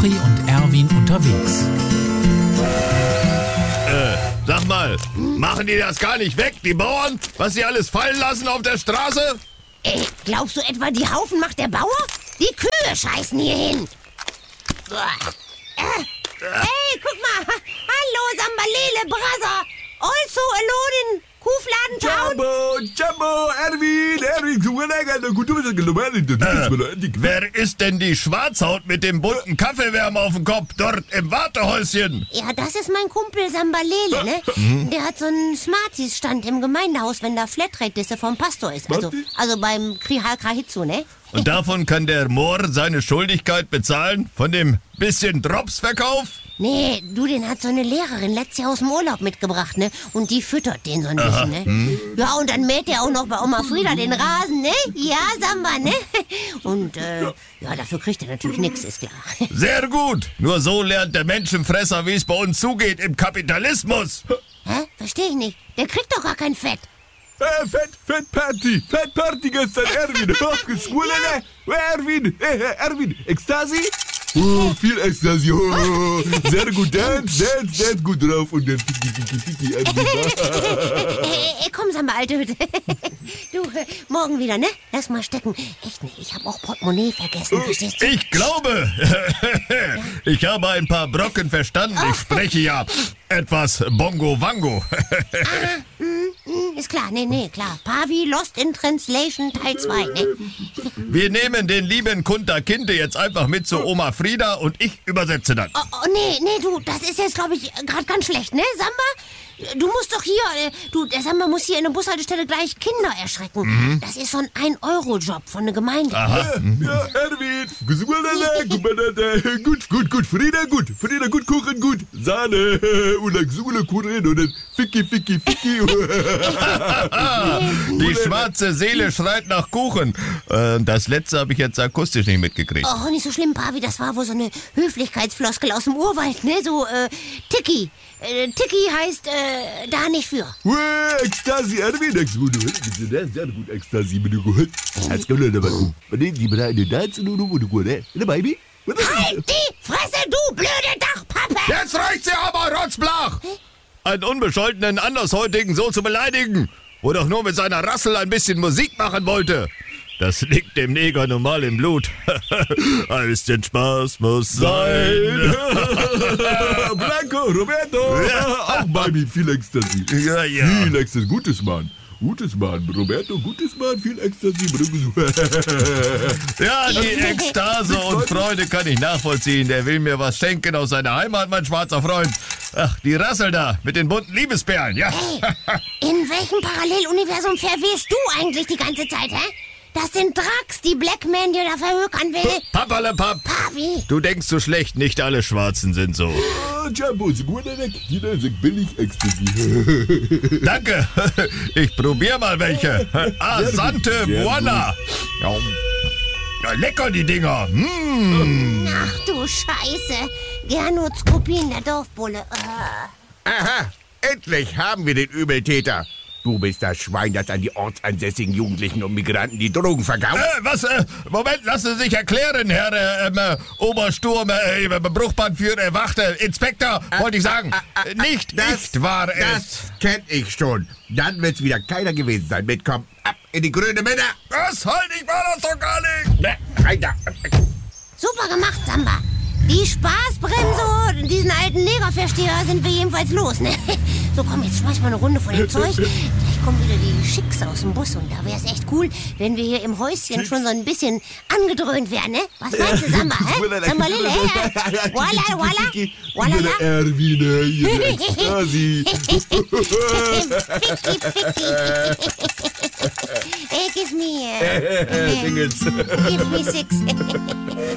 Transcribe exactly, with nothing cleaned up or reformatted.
Wochi und Erwin unterwegs. Äh, sag mal, machen die das gar nicht weg, die Bauern? Was sie alles fallen lassen auf der Straße? Äh, glaubst du etwa, die Haufen macht der Bauer? Die Kühe scheißen hier hin. Äh, hey, guck mal. Hallo, Sambalele, Brother. Also alone in Kuhfladen Town. Jumbo, Jumbo, Erwin, Erwin, Äh, wer ist denn die Schwarzhaut mit dem bunten Kaffeewärmer auf dem Kopf dort im Wartehäuschen? Ja, das ist mein Kumpel Sambalele, ne? Der hat so einen Smarties-Stand im Gemeindehaus, wenn da Flatrate-Disse vom Pastor ist. Also, also beim Krihal Krahitzu, ne? Und davon kann der Mohr seine Schuldigkeit bezahlen? Von dem bisschen Dropsverkauf? Nee, du, den hat so eine Lehrerin letztes Jahr aus dem Urlaub mitgebracht, ne? Und die füttert den so ein bisschen, ne? Hm. Ja, und dann mäht er auch noch bei Oma Frieda den Rasen, ne? Ja, Samba, ne? Und, äh, ja, dafür kriegt er natürlich nichts, ist klar. Sehr gut. Nur so lernt der Menschenfresser, wie es bei uns zugeht im Kapitalismus. Hä? Versteh ich nicht. Der kriegt doch gar kein Fett. Äh, Fett, Fettparty, Fettparty gestern, Erwin. Schwule, Erwin, äh, Erwin, Ekstasi? Oh, viel Ekstasi. Oh, sehr gut, dance, dance, dance, gut drauf. Und dann Fiki, Fiki, Fiki, Erwin. Äh, komm, Samba, alte Hütte. Du, äh, morgen wieder, ne? Lass mal stecken. Echt, ne? Ich hab auch Portemonnaie vergessen, verstehst du? Ich glaube, ich habe ein paar Brocken verstanden. Ich spreche ja etwas Bongo-Wango. Ah, mm, mm, ist klar, nee, nee, klar. Pavi Lost in Translation Teil zwei, ne? Wir nehmen den lieben Kunter Kinte jetzt einfach mit zu Oma Frieda und ich übersetze dann. Oh, oh nee, nee, du, das ist jetzt, glaube ich, gerade ganz schlecht, ne, Samba? Du musst doch hier, äh, du, der Samba muss hier in der Bushaltestelle gleich Kinder erschrecken. Mhm. Das ist so ein ein-Euro-Job von der Gemeinde. Aha. Ja, Erwin, gut, gut, gut, Frieda, gut, Frieda, gut, Kuchen, gut, Sahne, und dann Xule, Kuchen, und dann Ficky, Ficky, Ficky. Die schwarze Seele schreit nach Kuchen. Äh, das letzte habe ich jetzt akustisch nicht mitgekriegt. Oh, nicht so schlimm, Pavi, das war wohl so eine Höflichkeitsfloskel aus dem Urwald, ne, so, äh, Tiki. Äh, Tiki heißt, äh, da nicht für. Ué, Ekstasi, Erwin, Ekstasi, sehr gut, Ekstasi, mit dem Gehört. Als Gehört, aber du, die bereit, die Tanzen, und du, du, ne, Baby? Halt die Fresse, du blöde Dachpappe! Jetzt reicht's ja aber, Rotzblach! Einen unbescholtenen Andershäutigen so zu beleidigen, wo doch nur mit seiner Rassel ein bisschen Musik machen wollte. Das liegt dem Neger nun mal im Blut. Ein bisschen Spaß muss sein. Blanco, Roberto, Ja. auch Baby, viel Ekstasi. Ja, ja. Viel Ekstasi, gutes Mann. Gutes Mann, Roberto, gutes Mann, viel Ekstasi. Ja, die Ekstase und Freude kann ich nachvollziehen. Der will mir was schenken aus seiner Heimat, mein schwarzer Freund. Ach, die Rassel da mit den bunten Liebesperlen, ja. Hey, in welchem Paralleluniversum verwirrst du eigentlich die ganze Zeit, hä? Das sind Drax, die Blackman dir da verhökern will. Papperlepapp. Pavi. Du denkst so schlecht, nicht alle Schwarzen sind so. Jumbo, ist gut, jeder ist billig Ekstasi. Danke. Ich probier mal welche. Asante Buona. Ja, lecker die Dinger. Mm. Ach du Scheiße. Gernot Kopien, der Dorfbulle. Äh. Aha, endlich haben wir den Übeltäter. Du bist das Schwein, das an die ortsansässigen Jugendlichen und Migranten die Drogen verkauft. Äh, was? Äh, Moment, lassen Sie sich erklären, Herr äh, äh, Obersturm, äh, Bruchbandführer, Wachte, Inspektor, wollte ich sagen. äh, äh, nicht das, ich war es. Das kenn ich schon. Dann wird's wieder keiner gewesen sein. Mitkommen, ab in die grüne Männer. Was? Halt, ich war das doch gar nicht. Ne, rein da. Super gemacht, Samba. Die Spaßbremse und diesen alten Negerversteher sind wir jedenfalls los, ne? So, komm, jetzt schmeiß mal eine Runde von dem Zeug. Gleich kommen wieder die Schicks aus dem Bus und da wär's echt cool, wenn wir hier im Häuschen schon so ein bisschen angedröhnt wären, ne? Was meinst du, Samba, hä? Samba Lille, hä? Voila, voila, voila. Erwin, hier Ekstasi. Ficky, ficky. Hey, give me, uh, Dingens. give me six.